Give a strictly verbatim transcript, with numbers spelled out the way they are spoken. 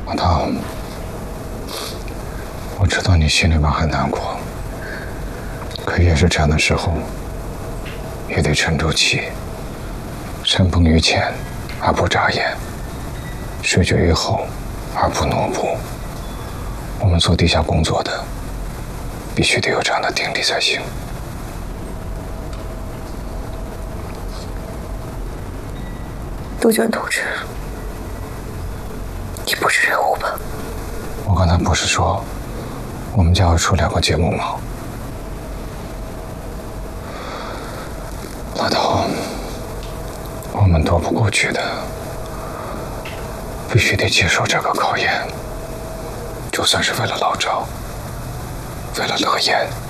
老唐，我知道你心里边很难过，可越是这样的时候，也得沉住气。山崩于前而不眨眼，水决于后而不挪步。我们做地下工作的，必须得有这样的定力才行。 杜鹃同志，你不是人物吧？ 我刚才不是说我们将要出两个节目吗？老头，我们躲不过去的，必须得接受这个考验，就算是为了老赵，为了乐言。